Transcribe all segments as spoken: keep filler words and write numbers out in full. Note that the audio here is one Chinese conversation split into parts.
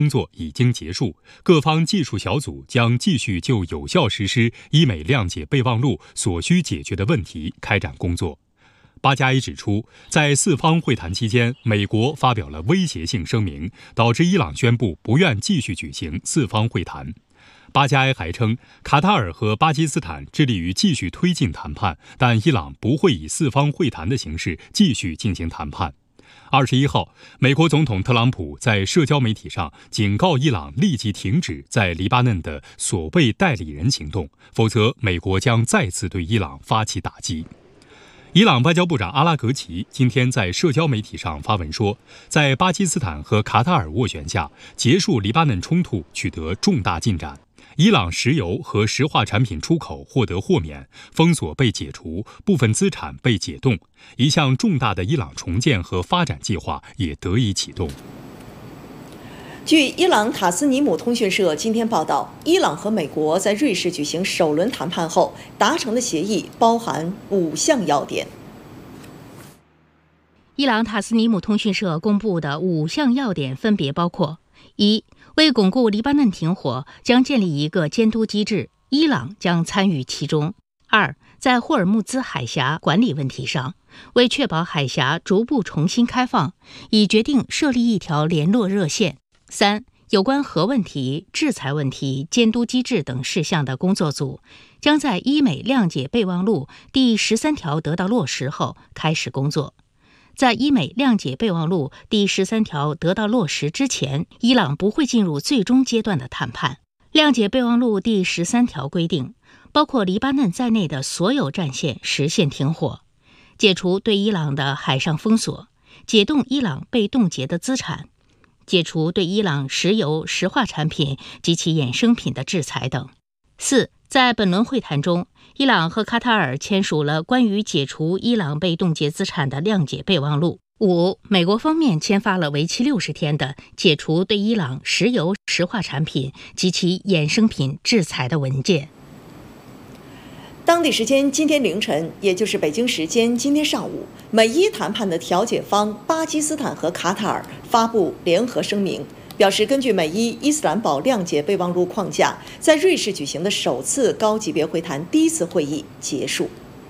工作已经结束，各方技术小组将继续就有效实施伊美谅解备忘录所需解决的问题开展工作。八加一指出，在四方会谈期间，美国发表了威胁性声明，导致伊朗宣布不愿继续举行四方会谈。八加一还称，卡塔尔和巴基斯坦致力于继续推进谈判，但伊朗不会以四方会谈的形式继续进行谈判。二十一号，美国总统特朗普在社交媒体上警告伊朗立即停止在黎巴嫩的所谓代理人行动，否则美国将再次对伊朗发起打击。伊朗外交部长阿拉格齐今天在社交媒体上发文说，在巴基斯坦和卡塔尔斡旋下，结束黎巴嫩冲突取得重大进展。伊朗石油和石化产品出口获得豁免，封锁被解除，部分资产被解冻，一项重大的伊朗重建和发展计划也得以启动。 据伊朗塔斯尼姆通讯社今天报道，伊朗和美国在瑞士举行首轮谈判后达成的协议包含五项要点。 伊朗塔斯尼姆通讯社公布的五项要点分别包括：一、为巩固黎巴嫩停火，将建立一个监督机制，伊朗将参与其中。二、在霍尔木兹海峡管理问题上，为确保海峡逐步重新开放，已决定设立一条联络热线。三、有关核问题、制裁问题、监督机制等事项的工作组，将在伊美谅解备忘录第十三条得到落实后开始工作。在伊美谅解备忘录第十三条得到落实之前，伊朗不会进入最终阶段的谈判。谅解备忘录第十三条规定，包括黎巴嫩在内的所有战线实现停火，解除对伊朗的海上封锁，解冻伊朗被冻结的资产，解除对伊朗石油、石化产品及其衍生品的制裁等。四、在本轮会谈中，伊朗和卡塔尔签署了关于解除伊朗被冻结资产的谅解备忘录。五、美国方面签发了为期六十天的解除对伊朗石油、石化产品及其衍生品制裁的文件。 当地时间今天凌晨，也就是北京时间今天上午，美伊谈判的调解方巴基斯坦和卡塔尔发布联合声明，表示根据美伊伊斯兰堡谅解备忘录框架，在瑞士举行的首次高级别会谈第一次会议结束。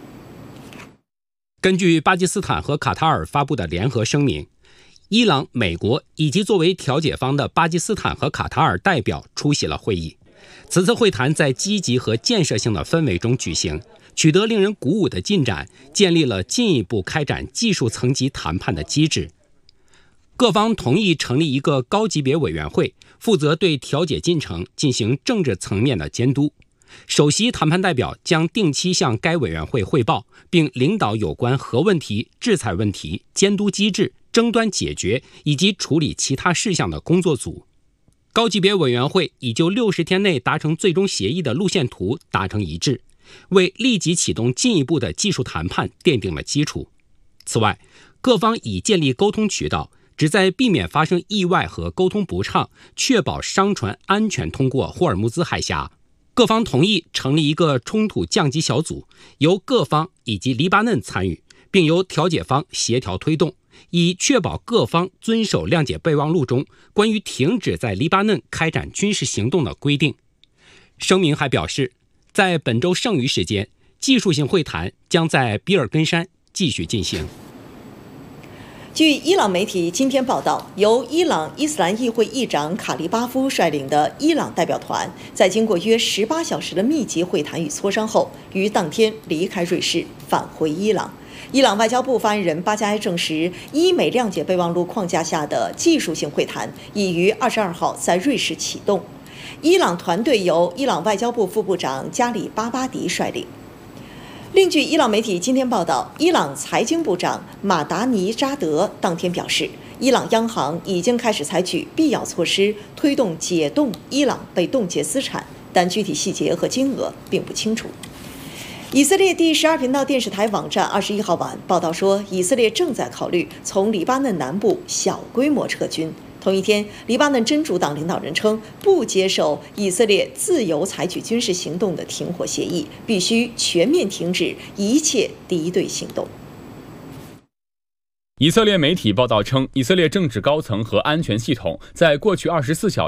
根据巴基斯坦和卡塔尔发布的联合声明，伊朗、美国以及作为调解方的巴基斯坦和卡塔尔代表出席了会议。此次会谈在积极和建设性的氛围中举行，取得令人鼓舞的进展，建立了进一步开展技术层级谈判的机制。各方同意成立一个高级别委员会，负责对调解进程进行政治层面的监督。首席谈判代表将定期向该委员会汇报，并领导有关核问题、制裁问题、监督机制、争端解决以及处理其他事项的工作组。高级别委员会已就六十天内达成最终协议的路线图达成一致，为立即启动进一步的技术谈判奠定了基础。此外，各方已建立沟通渠道，旨在避免发生意外和沟通不畅，确保商船安全通过霍尔木兹海峡。各方同意成立一个冲突降级小组，由各方以及黎巴嫩参与，并由调解方协调推动，以确保各方遵守谅解备忘录中关于停止在黎巴嫩开展军事行动的规定。声明还表示，在本周剩余时间，技术性会谈将在比尔根山继续进行。 据伊朗媒体今天报道，由伊朗伊斯兰议会议长卡利巴夫率领的伊朗代表团，在经过约十八小时的密集会谈与磋商后，于当天离开瑞士，返回伊朗。伊朗外交部发言人巴加埃证实，伊美谅解备忘录框架下的技术性会谈已于二十二号在瑞士启动。伊朗团队由伊朗外交部副部长加里巴巴迪率领。另据伊朗媒体今天报道，伊朗财经部长马达尼扎德当天表示，伊朗央行已经开始采取必要措施，推动解冻伊朗被冻结资产，但具体细节和金额并不清楚。以色列第十二频道电视台网站二十一号晚报道说，以色列正在考虑从黎巴嫩南部小规模撤军。同一天，黎巴嫩真主党领导人称不接受以色列自由采取军事行动的停火协议，必须全面停止一切敌对行动。 以色列媒体报道称，以色列政治高层和安全系统在过去二十四小时